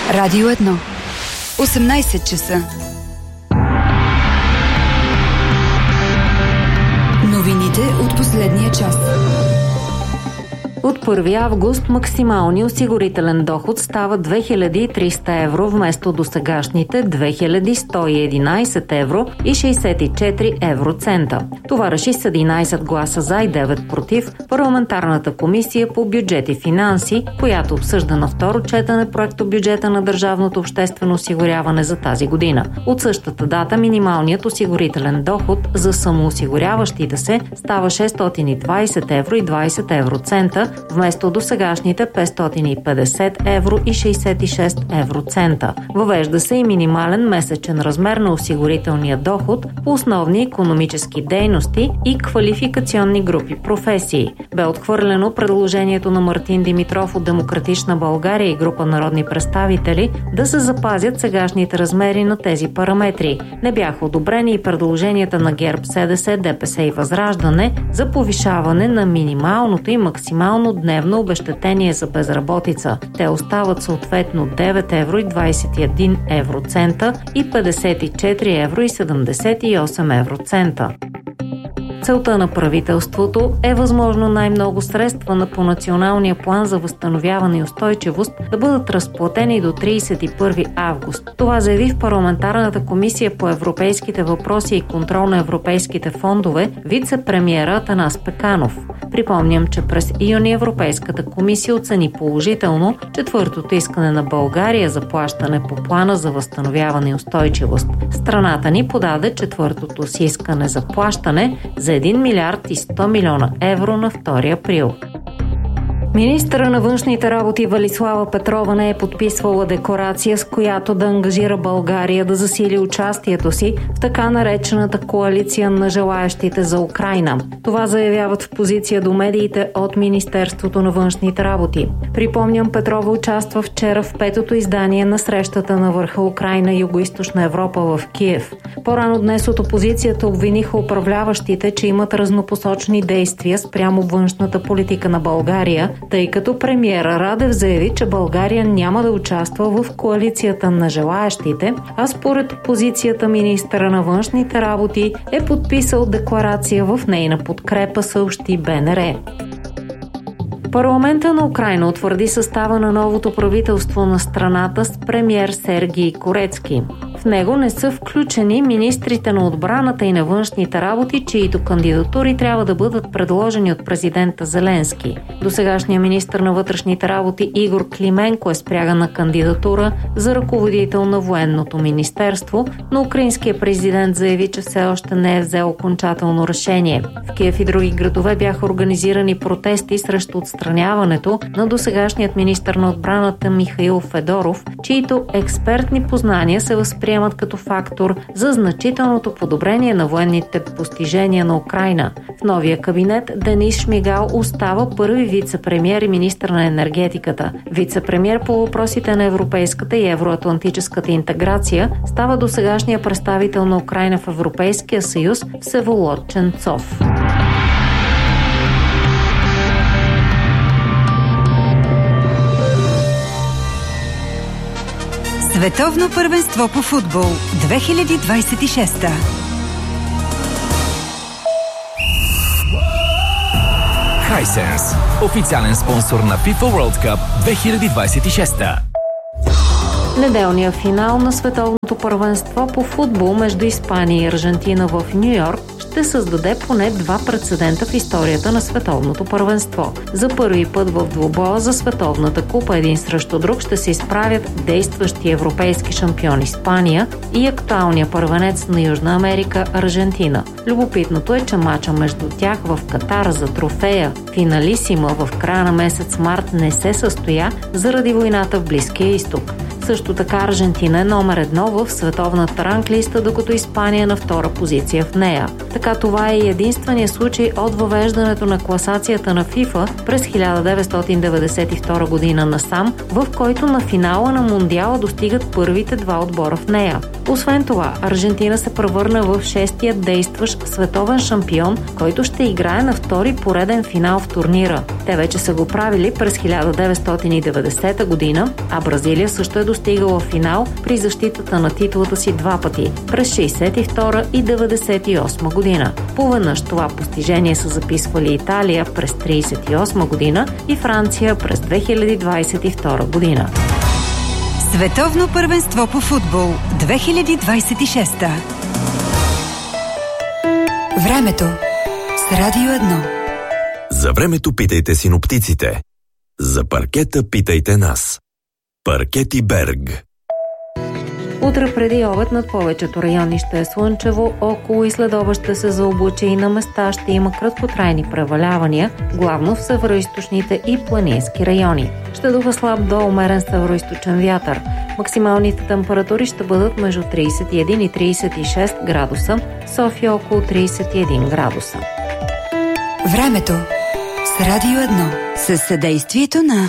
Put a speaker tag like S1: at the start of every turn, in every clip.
S1: Радио 1. 18 часа. Новините от последния час.
S2: От 1 август максималният осигурителен доход става 2300 евро вместо досегашните 2111 евро и 64 евроцента. Това реши с 11 гласа за и 9 против парламентарната комисия по бюджет и финанси, която обсъжда на второ четене проектобюджета на държавното обществено осигуряване за тази година. От същата дата минималният осигурителен доход за самоосигуряващите се става 620 евро и 20 евроцента, вместо досегашните 550 евро и 66 евроцента. Въвежда се и минимален месечен размер на осигурителния доход по основни икономически дейности и квалификационни групи професии. Бе отхвърлено предложението на Мартин Димитров от Демократична България и група народни представители да се запазят сегашните размери на тези параметри. Не бяха одобрени и предложенията на ГЕРБ, СДС, ДПС и Възраждане за повишаване на минималното и максимално дневно обезщетение за безработица. Те остават съответно 9 евро и 21 евроцента и 54 евро и 78 евроцента. Целта на правителството е възможно най-много средства по Националния план за възстановяване и устойчивост да бъдат разплатени до 31 август. Това заяви в парламентарната комисия по европейските въпроси и контрол на европейските фондове вице-премиера Атанас Пеканов. Припомням, че през юни Европейската комисия оцени положително четвъртото искане на България за плащане по плана за възстановяване и устойчивост. Страната ни подаде четвъртото си искане за плащане за 1 милиард и 100 милиона евро на 2 април. Министърът на външните работи Велислава Петрова не е подписвала декларация, с която да ангажира България да засили участието си в така наречената коалиция на желаящите за Украйна. Това заявяват в позиция до медиите от Министерството на външните работи. Припомням, Петрова участва вчера в 5-то издание на срещата на върха Украйна и Югоизточна Европа в Киев. По-рано днес от опозицията обвиниха управляващите, че имат разнопосочни действия спрямо външната политика на България, тъй като премиера Радев заяви, че България няма да участва в коалицията на желаящите, а според опозицията министъра на външните работи е подписал декларация в нейна подкрепа, съобщи БНР. Парламента на Украйна утвърди състава на новото правителство на страната с премиер Сергий Корецки. В него не са включени министрите на отбраната и на външните работи, чието кандидатури трябва да бъдат предложени от президента Зеленски. Досегашният министър на вътрешните работи Игор Клименко е спрягана кандидатура за ръководител на военното министерство, но украинският президент заяви, че все още не е взел окончателно решение. В Киев и други градове бяха организирани протести срещу отстраняването на досегашният министър на отбраната Михаил Федоров, чието експертни познания се възприемат като фактор за значителното подобрение на военните постижения на Украйна. В новия кабинет Денис Шмигал остава първи вице-премиер и министър на енергетиката. Вице-премиер по въпросите на европейската и евроатлантическата интеграция става досегашния представител на Украйна в Европейския съюз Всеволод Ченцов.
S1: Световно първенство по футбол 2026.
S3: Hisense, официален спонсор на FIFA World Cup 2026.
S2: Неделният финал на световното първенство по футбол между Испания и Аржентина в Ню-Йорк ще създаде поне 2 прецедента в историята на световното първенство. За първи път в двубоя за световната купа един срещу друг ще се изправят действащи европейски шампион Испания и актуалния първенец на Южна Америка Аржентина. Любопитното е, че мача между тях в Катар за трофея финалисима в края на месец март не се състоя заради войната в Близкия изток. Също така Аржентина е номер 1 в световната ранглиста, докато Испания е на втора позиция в нея. Така това е единственият случай от въвеждането на класацията на FIFA през 1992 година насам, в който на финала на Мондиала достигат първите 2 отбора в нея. Освен това, Аржентина се превърна в 6-тият действащ световен шампион, който ще играе на втори пореден финал в турнира. Те вече са го правили през 1990 година, а Бразилия също е достигала финал при защитата на титлата си 2 пъти през 62 и 98 година. Поведнъж това постижение са записвали Италия през 38 година и Франция през 2022 година.
S1: Световно първенство по футбол 2026. Времето с Радио 1.
S4: За времето питайте синоптиците. За паркета питайте нас. Паркети Берг.
S2: Утре преди обед над повечето райони ще е слънчево, около и следобед ще се заоблачи и на места ще има краткотрайни превалявания, главно в североизточните и планински райони. Ще духа слаб до умерен североизточен вятър. Максималните температури ще бъдат между 31 и 36 градуса, София около 31 градуса.
S1: Времето с Радио 1 със съдействието на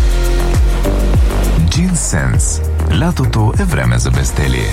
S5: Джинсенс. Лятото е време за безделие.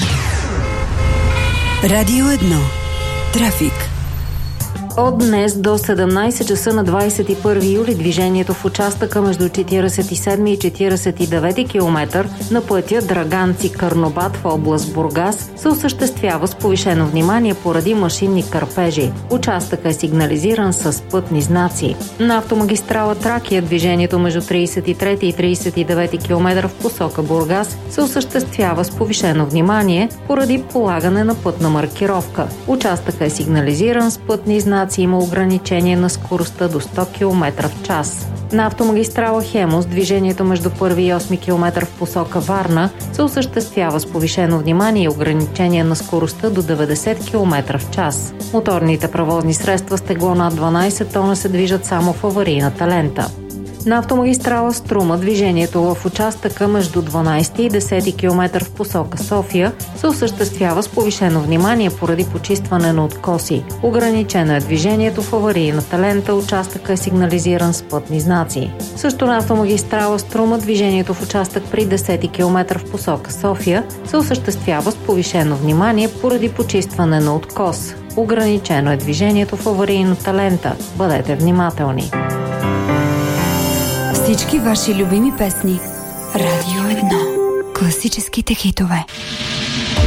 S1: Радио 1. Трафик.
S2: От днес до 17 часа на 21 юли движението в участъка между 47 и 49 км на пътя Драганци-Карнобат в област Бургас се осъществява с повишено внимание поради машинни кърпежи. Участъкът е сигнализиран с пътни знаци. На автомагистрала Тракия движението между 33 и 39 км в посока Бургас се осъществява с повишено внимание поради полагане на пътна маркировка. Участъкът е сигнализиран с пътни знаци. Има ограничение на скоростта до 100 км в час. На автомагистрала Хемус движението между 1 и 8 км в посока Варна се осъществява с повишено внимание и ограничение на скоростта до 90 км в час. Моторните превозни средства с тегло над 12 тона се движат само в аварийната лента. На автомагистрала Струма движението в участъка между 12 и 10 км в посока София се осъществява с повишено внимание поради почистване на откоси. Ограничено е движението в аварийната лента, участъка е сигнализиран с пътни знаци. Също на автомагистрала Струма движението в участък при 10 км в посока София се осъществява с повишено внимание поради почистване на откос. Ограничено е движението в аварийната лента. Бъдете внимателни.
S1: Всички ваши любими песни. Радио 1. Класическите хитове.